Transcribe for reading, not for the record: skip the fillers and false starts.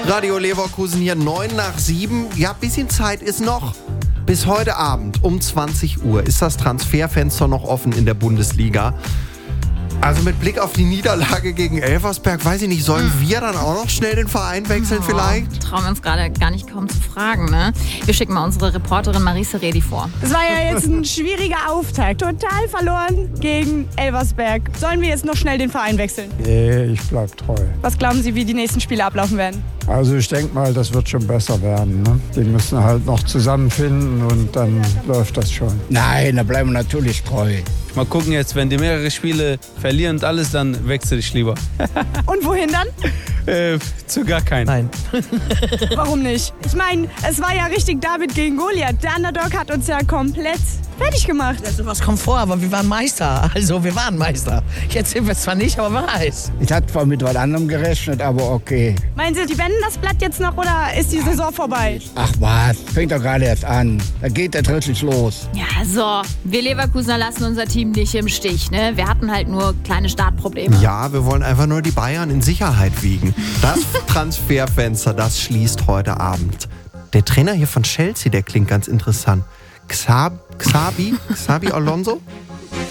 Radio Leverkusen hier 7:09. Ja, ein bisschen Zeit ist noch. Bis heute Abend um 20 Uhr ist das Transferfenster noch offen in der Bundesliga. Also mit Blick auf die Niederlage gegen Elversberg, weiß ich nicht, sollen wir dann auch noch schnell den Verein wechseln vielleicht? Trauen wir uns gerade gar nicht kaum zu fragen, ne? Wir schicken mal unsere Reporterin Marise Redi vor. Es war ja jetzt ein schwieriger Auftakt. Total verloren gegen Elversberg. Sollen wir jetzt noch schnell den Verein wechseln? Nee, ich bleib treu. Was glauben Sie, wie die nächsten Spiele ablaufen werden? Also ich denke mal, das wird schon besser werden. Ne? Die müssen halt noch zusammenfinden und dann läuft das schon. Nein, da bleiben wir natürlich treu. Mal gucken jetzt, wenn die mehrere Spiele verlieren und alles, dann wechsle ich lieber. Und wohin dann? Zu gar keinen. Nein. Warum nicht? Ich meine, es war ja richtig David gegen Goliath. Der Underdog hat uns ja komplett fertig gemacht. Ja, sowas kommt vor, aber wir waren Meister. Also, wir waren Meister. Jetzt sind wir zwar nicht, aber wer weiß. Ich hatte zwar mit was anderem gerechnet, aber okay. Meinen Sie, die wenden das Blatt jetzt noch oder ist die Saison vorbei? Ach was, fängt doch gerade erst an. Da geht der richtig los. Ja, so. Wir Leverkusener lassen unser Team nicht im Stich, ne? Wir hatten halt nur kleine Startprobleme. Ja, wir wollen einfach nur die Bayern in Sicherheit wiegen. Das Transferfenster, das schließt heute Abend. Der Trainer hier von Chelsea, der klingt ganz interessant. Xabi Alonso?